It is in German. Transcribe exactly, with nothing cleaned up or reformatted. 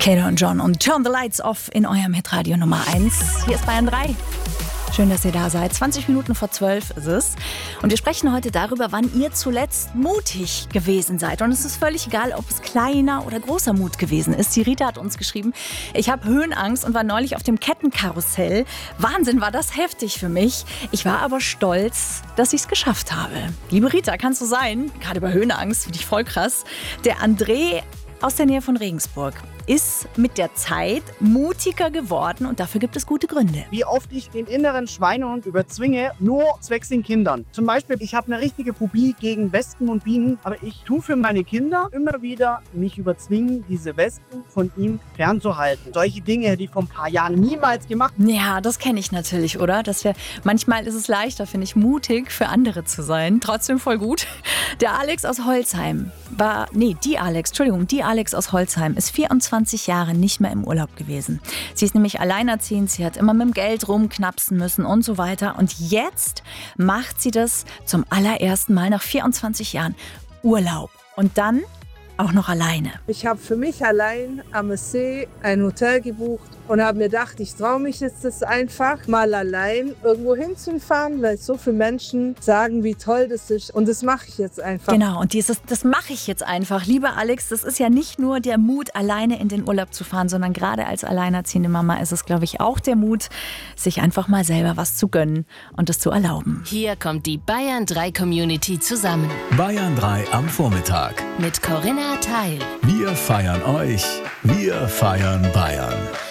Kato und John und Turn the Lights Off in eurem Hitradio Nummer eins. Hier ist Bayern drei. Schön, dass ihr da seid. zwanzig Minuten vor zwölf ist es. Und wir sprechen heute darüber, wann ihr zuletzt mutig gewesen seid. Und es ist völlig egal, ob es kleiner oder großer Mut gewesen ist. Die Rita hat uns geschrieben, ich habe Höhenangst und war neulich auf dem Kettenkarussell. Wahnsinn, war das heftig für mich. Ich war aber stolz, dass ich es geschafft habe. Liebe Rita, kannst du sein, gerade bei Höhenangst, finde ich voll krass. Der André aus der Nähe von Regensburg ist mit der Zeit mutiger geworden und dafür gibt es gute Gründe. Wie oft ich den inneren Schweinehund überzwinge, nur zwecks den Kindern. Zum Beispiel, ich habe eine richtige Phobie gegen Wespen und Bienen, aber ich tue für meine Kinder immer wieder mich überzwingen, diese Wespen von ihm fernzuhalten. Solche Dinge hätte ich vor ein paar Jahren niemals gemacht. Ja, das kenne ich natürlich, oder? Dass wir, manchmal ist es leichter, finde ich, mutig für andere zu sein. Trotzdem voll gut. Der Alex aus Holzheim war, nee, die Alex, Entschuldigung, die Alex aus Holzheim ist vierundzwanzig Jahre nicht mehr im Urlaub gewesen. Sie ist nämlich alleinerziehend, sie hat immer mit dem Geld rumknapsen müssen und so weiter. Und jetzt macht sie das zum allerersten Mal nach vierundzwanzig Jahren Urlaub. Und dann auch noch alleine. Ich habe für mich allein am See ein Hotel gebucht und habe mir gedacht, ich traue mich jetzt das einfach mal allein irgendwo hinzufahren, weil so viele Menschen sagen, wie toll das ist. Und das mache ich jetzt einfach. Genau, und dieses, das mache ich jetzt einfach. Lieber Alex, das ist ja nicht nur der Mut, alleine in den Urlaub zu fahren, sondern gerade als alleinerziehende Mama ist es, glaube ich, auch der Mut, sich einfach mal selber was zu gönnen und es zu erlauben. Hier kommt die Bayern drei Community zusammen. Bayern drei am Vormittag. Mit Corinna Teil. Wir feiern euch. Wir feiern Bayern.